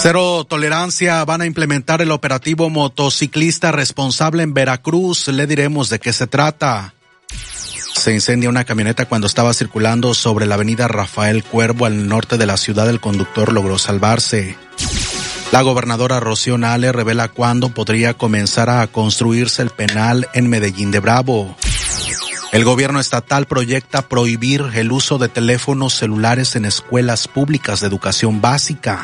Cero tolerancia, van a implementar el operativo motociclista responsable en Veracruz. Le diremos de qué se trata. Se incendia una camioneta cuando estaba circulando sobre la avenida Rafael Cuervo al norte de la ciudad. El conductor logró salvarse. La gobernadora Rocío Nale revela cuándo podría comenzar a construirse el penal en Medellín de Bravo. El gobierno estatal proyecta prohibir el uso de teléfonos celulares en escuelas públicas de educación básica.